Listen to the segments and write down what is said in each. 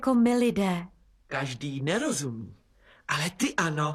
Jako my lidé. Každý nerozumí, ale ty ano.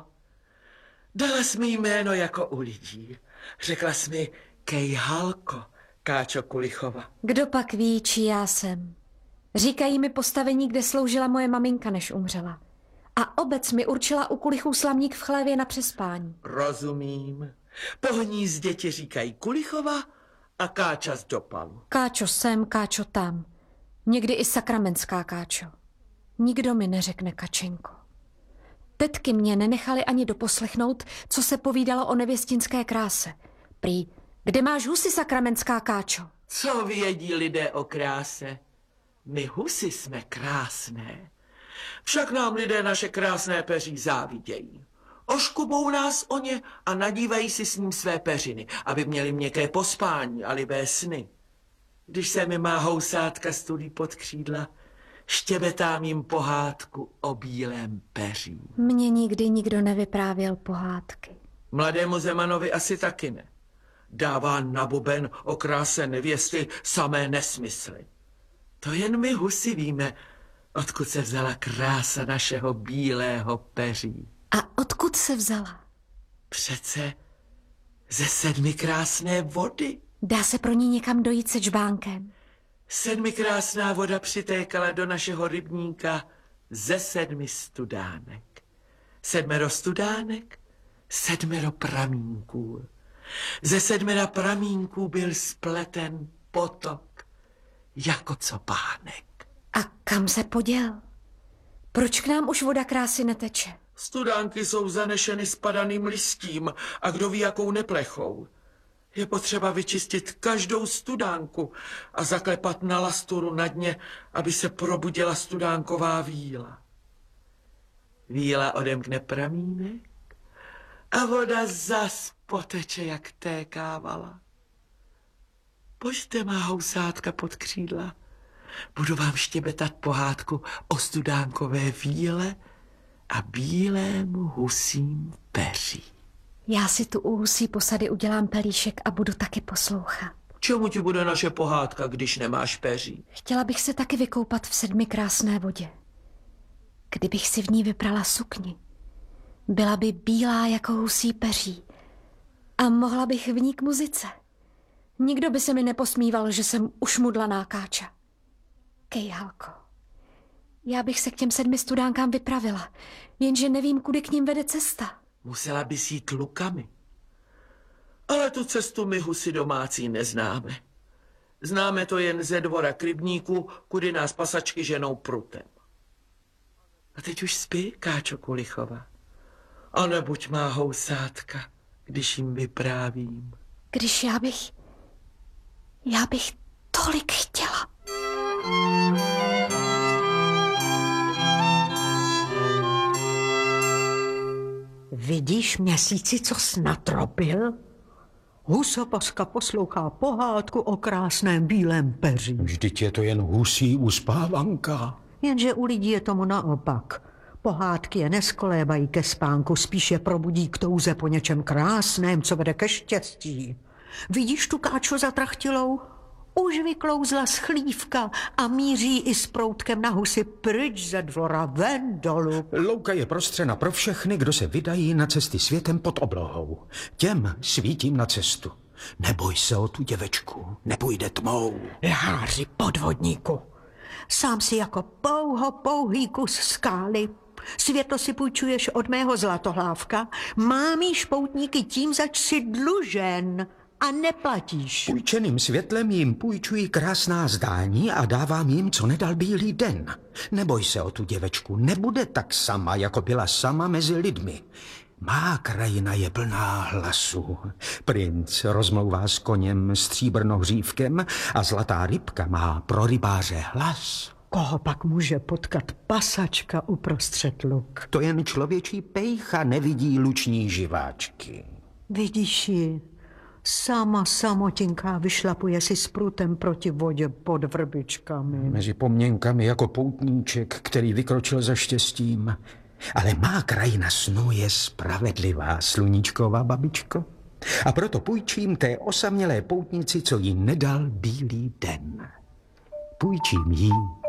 Dala jsi mi jméno jako u lidí. Řekla jsi mi Kejhalko, Káčo Kulichova. Kdo pak ví, čí já jsem? Říkají mi postavení, kde sloužila moje maminka, než umřela. A obec mi určila u Kulichů slamník v chlévě na přespání. Rozumím. Po hnízdě ti říkají Kulichova a Káča z Dopalu. Káčo sem, Káčo tam. Někdy i sakramenská Káčo. Nikdo mi neřekne Kačenko. Tetky mě nenechali ani doposlechnout, co se povídalo o nevěstinské kráse. Prý, kde máš husy, sakramenská Káčo? Co vědí lidé o kráse? My husy jsme krásné. Však nám lidé naše krásné peří závidějí. Oškubou nás o ně a nadívají si s ním své peřiny, aby měli měkké pospání a libé sny. Když se mi má housátka stulí pod křídla, štěbetám jim pohádku o bílém peří. Mně nikdy nikdo nevyprávěl pohádky. Mladému Zemanovi asi taky ne. Dává na buben o kráse nevěsty samé nesmysly. To jen my husy víme, odkud se vzala krása našeho bílého peří. A odkud se vzala? Přece ze 7 krásné vody. Dá se pro ní někam dojít se džbánkem? 7 krásná voda přitékala do našeho rybníka ze 7 studánek. 7 studánek, 7 pramínků. Ze 7 pramínků byl spleten potok jako copánek. A kam se poděl? Proč k nám už voda krásy neteče? Studánky jsou zanešeny spadaným listím a kdo ví jakou neplechou. Je potřeba vyčistit každou studánku a zaklepat na lasturu na dně, aby se probudila studánková víla. Víla odemkne pramínek a voda zas poteče, jak tékávala. Pojďte, má housátka pod křídla. Budu vám štěbetat pohádku o studánkové víle a bílému husím peří. Já si tu u husí posady udělám pelíšek a budu taky poslouchat. Čemu ti bude naše pohádka, když nemáš peří? Chtěla bych se taky vykoupat v 7 krásné vodě. Kdybych si v ní vyprala sukni, byla by bílá jako husí peří a mohla bych v ní k muzice. Nikdo by se mi neposmíval, že jsem ušmudlaná Káča. Kejhalko, já bych se k těm 7 studánkám vypravila, jenže nevím, kudy k ním vede cesta. Musela bys jít lukami. Ale tu cestu my husy domácí neznáme. Známe to jen ze dvora k rybníku, kudy nás pasačky ženou prutem. A teď už spí, Káčo Kulichova. A nebuď má housátka, když jim vyprávím. Když já bych tolik chtěla. Vidíš, Měsíci, co jsi natropil? Husopaska poslouchá pohádku o krásném bílém peří. Vždyť je to jen husí uspávanka. Jenže u lidí je tomu naopak. Pohádky je neskolévají ke spánku, spíš je probudí k touze po něčem krásném, co vede ke štěstí. Vidíš tu Káču zatrachtilou? Už vyklouzla z chlívka a míří i s proutkem na husy pryč ze dvora, ven dolů. Louka je prostřena pro všechny, kdo se vydají na cesty světem pod oblohou. Těm svítím na cestu. Neboj se o tu děvečku, nepůjde tmou. Lháři podvodníku, sám si jako pouhý kus skály. Světlo si půjčuješ od mého zlatohlávka, mámíš poutníky tím, zač si dlužen a neplatíš. Půjčeným světlem jim půjčuji krásná zdání a dávám jim, co nedal bílý den. Neboj se o tu děvečku, nebude tak sama, jako byla sama mezi lidmi. Má krajina je plná hlasu. Princ rozmlouvá s koněm stříbrnohřívkem a zlatá rybka má pro rybáře hlas. Koho pak může potkat pasačka uprostřed luk? To jen člověčí pejcha nevidí luční živáčky. Vidíš ji? Sama samotinká vyšlapuje si s prutem proti vodě pod vrbičkami. Mezi pomněnkami jako poutníček, který vykročil za štěstím. Ale má krajina snu je spravedlivá, sluníčková babičko. A proto půjčím té osamělé poutnici, co jí nedal bílý den. Půjčím jí